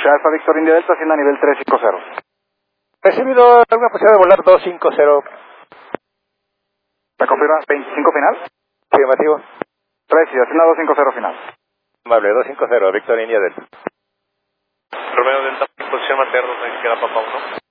Alfa Victor India Delta, hacienda nivel 350. Recibido alguna posibilidad de volar 250. ¿Me confirma 25 final? Sí, afirmativo. Recibido, hacienda 250 final. Amable, 250, Victor India Delta. Romeo Delta, posición Materno, queda Papa 1.